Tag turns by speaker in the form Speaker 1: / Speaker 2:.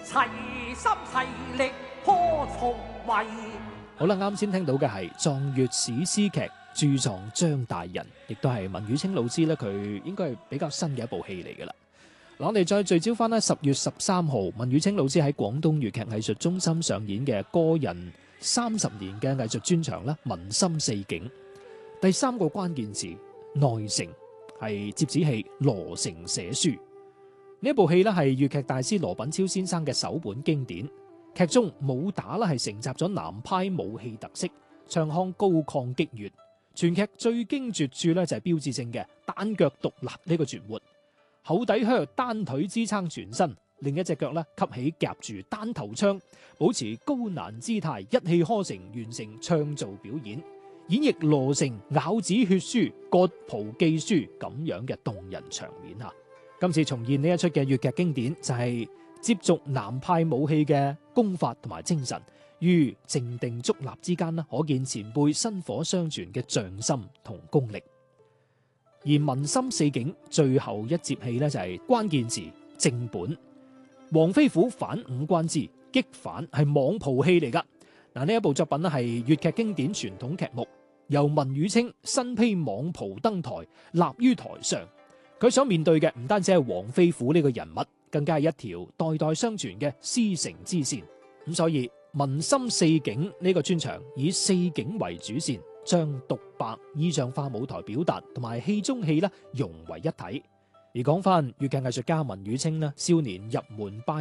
Speaker 1: 齊心齊力破重圍。
Speaker 2: 好啦，啱先聽到嘅係壯粵史詩劇《駐藏張大人》，亦都係文宇清老師咧，佢應該係比較新嘅一部戲嚟噶啦。嗱，我哋再聚焦翻咧10月13號，文宇清老師喺廣東粵劇藝術中心上演嘅個人30年嘅藝術專場啦，《文心四景》。第3個關鍵詞內城，係接子戲羅成寫書。呢一部戲咧係粵劇大師羅品超先生嘅首本經典。劇中武打啦係承襲咗南派武戲特色，唱腔高亢激越。全劇最驚絕處咧就係標誌性嘅單腳獨立呢個絕活，後底靴單腿支撐全身，另一隻腳咧吸起夾住單頭槍，保持高難姿態，一氣呵成完成唱造表演，演繹羅成咬子血書、割袍寄書咁樣嘅動人場面啊！今次重現呢一出嘅粵劇經典，就係接續南派武戲嘅功法同埋精神，於靜定足立之間啦，可見前輩薪火相傳嘅匠心同功力。而文心四景最後一節戲呢，就係關鍵詞正本。黃飛虎反五關之擊反係蟒袍戲嚟噶。嗱，呢一部作品咧係粵劇經典傳統劇目，由文宇清身披蟒袍登台，立於台上。佢所面對嘅唔單止係黃飛虎呢個人物，更加係一條代代相傳嘅師承之線。咁所以文心四景呢個專場以四景為主線，將獨白意象化舞台表達同埋戲中戲融為一體。而講翻粵劇藝術家文宇清少年入門拜